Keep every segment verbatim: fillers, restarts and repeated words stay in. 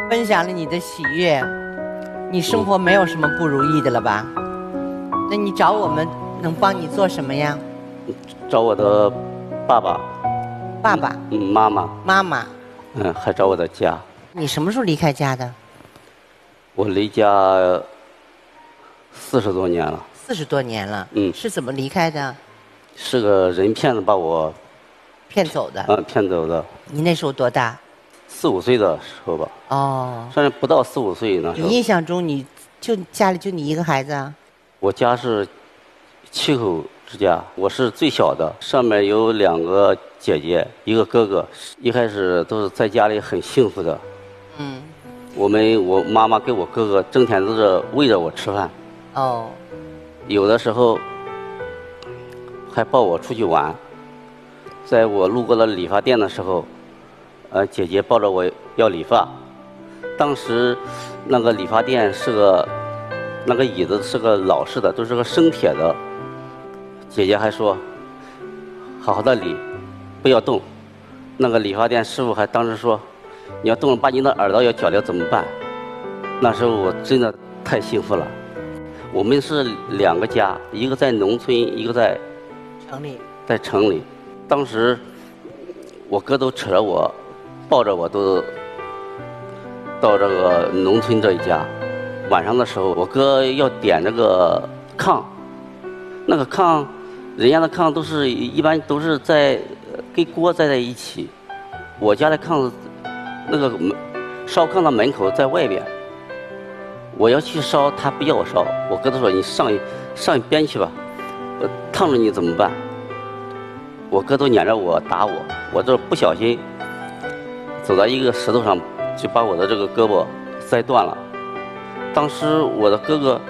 分享了你的喜悦，你生活没有什么不如意的了吧？那你找我们能帮你做什么呀？ 找我的爸爸、 爸爸、 嗯，妈妈、 妈妈。 嗯，还找我的家。 你什么时候离开家的？ 我离家四十多年了。 四十多年了。 嗯。 是怎么离开的？ 是个人骗子把我骗走的。 嗯，骗走的。 你那时候多大？ 四五岁的时候吧。 哦。 算是不到四五岁那时候。 你印象中你就家里就你一个孩子啊？ 我家是七口之家，我是最小的，上面有两个姐姐，一个哥哥。一开始都是在家里很幸福的。 嗯。 我们我妈妈跟我哥哥整天都是喂着我吃饭。 哦。 有的时候还抱我出去玩。在我路过了理发店的时候，呃，姐姐抱着我要理发。当时那个理发店是个那个椅子是个老式的，都是个生铁的。姐姐还说好好的理，不要动。那个理发店师傅还当时说，你要动了把你的耳朵要绞掉怎么办？那时候我真的太幸福了。我们是两个家，一个在农村，一个在城里。 在城里。当时我哥都扯着我，抱着我都到这个农村这一家。晚上的时候，我哥要点这个炕，那个炕，人家的炕都是一般都是在跟锅在在一起。我家的炕，那个烧炕的门口在外边。我要去烧，他不要我烧。我哥都说你上一上一边去吧，我烫着你怎么办？我哥都撵着我打我，我这不小心走到一个石头上，就把我的这个胳膊摔断了。当时我的哥哥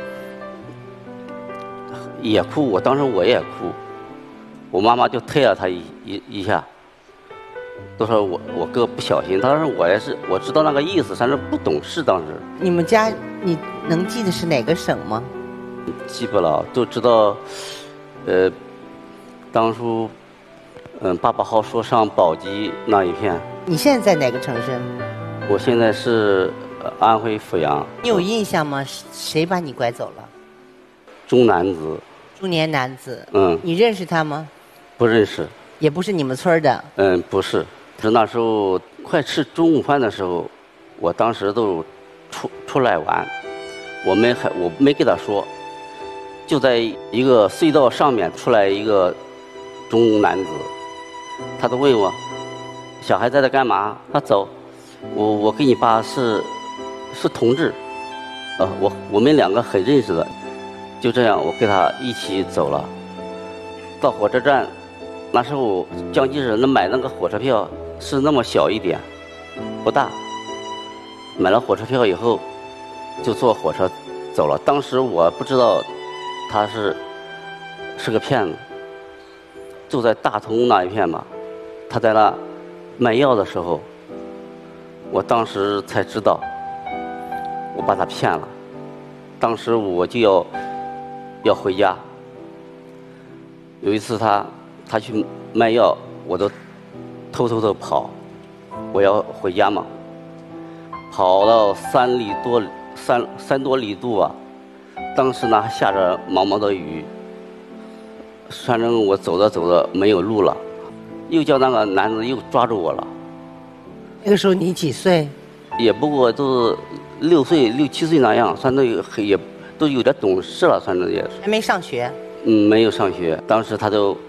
也哭，我当时我也哭，我妈妈就推了他一一一下，都说我我哥不小心。当时我也是我知道那个意思，但是不懂事。当时你们家你能记得是哪个省吗？ 记不了，就知道，呃，当初，嗯，爸爸好说上宝鸡那一片。 你现在在哪个城市？ 我现在是安徽阜阳。 你有印象吗？谁把你拐走了？ 中男子。 中年男子。 嗯。 你认识他吗？ 不认识。 也不是你们村的。 嗯，不是。是那时候快吃中午饭的时候，我当时都出出来玩，我们还我没跟他说，就在一个隧道上面出来一个中男子，他都问我，小孩在这干嘛？他走，我我跟你爸是是同志，呃，我我们两个很认识的，就这样我跟他一起走了，到火车站，那时候江西人能买那个火车票是那么小一点，不大。买了火车票以后，就坐火车走了。当时我不知道他是是个骗子，就在大同那一片吧。他在那卖药的时候，我当时才知道我把他骗了。当时我就要要回家。有一次他他去卖药，我都偷偷的跑，我要回家嘛。跑到三里多三三多里路啊，当时呢还下着毛毛的雨，反正我走着走着没有路了，又叫那个男子又抓住我了。 那个时候你几岁？ 也不过都是六岁六七岁那样，算都有也都有点懂事了，算是也是。 还没上学？ 嗯，没有上学。当时他就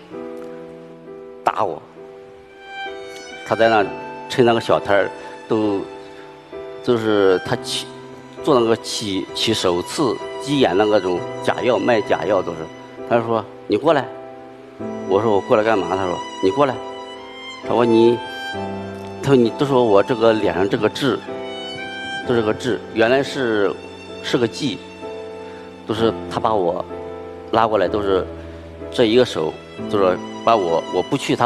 打我，他在那趁那个小摊儿都。就是他起做那个起起手刺鸡眼那个种假药，卖假药都是。他就说你过来，我说我过来干嘛？他说你过来，他说你，他说你都说我这个脸上这个痣，都是个痣，原来是是个记，都是他把我拉过来，都是这一个手，就是把我我不去他。